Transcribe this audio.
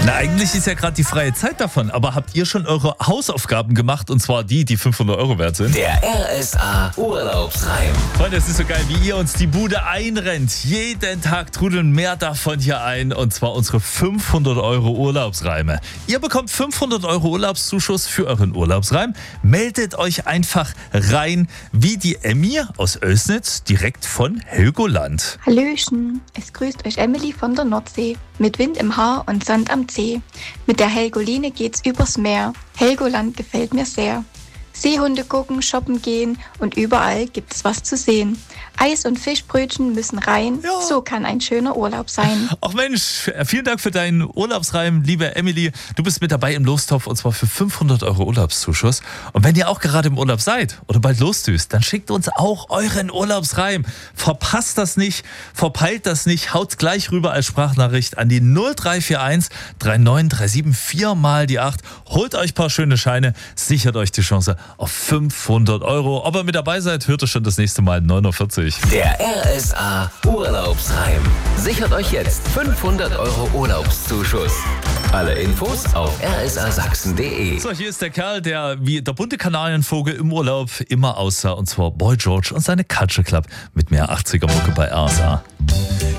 Na, eigentlich ist ja gerade die freie Zeit davon, aber habt ihr schon eure Hausaufgaben gemacht, und zwar die 500 Euro wert sind? Der RSA Urlaubsreim. Freunde, es ist so geil, wie ihr uns die Bude einrennt. Jeden Tag trudeln mehr davon hier ein, und zwar unsere 500 Euro Urlaubsreime. Ihr bekommt 500 Euro Urlaubszuschuss für euren Urlaubsreim. Meldet euch einfach rein, wie die Emmy aus Oelsnitz, direkt von Helgoland. Hallöchen, es grüßt euch Emily von der Nordsee. Mit Wind im Haar und Sand am Zeh. Mit der Helgoline geht's übers Meer. Helgoland gefällt mir sehr. Seehunde gucken, shoppen gehen und überall gibt es was zu sehen. Eis- und Fischbrötchen müssen rein, Ja. So kann ein schöner Urlaub sein. Ach Mensch, vielen Dank für deinen Urlaubsreim, liebe Emily. Du bist mit dabei im Lostopf, und zwar für 500 Euro Urlaubszuschuss. Und wenn ihr auch gerade im Urlaub seid oder bald losdüst, dann schickt uns auch euren Urlaubsreim. Verpasst das nicht, verpeilt das nicht, haut gleich rüber als Sprachnachricht an die 0341 3937 4 mal die 8. Holt euch ein paar schöne Scheine, sichert euch die Chance auf 500 Euro. Ob ihr mit dabei seid, hört ihr schon das nächste Mal 9.40 Uhr. Der RSA Urlaubsreim. Sichert euch jetzt 500 Euro Urlaubszuschuss. Alle Infos auf rsasachsen.de. So, hier ist der Kerl, der wie der bunte Kanarienvogel im Urlaub immer aussah, und zwar Boy George und seine Culture Club mit mehr 80er Mucke bei RSA.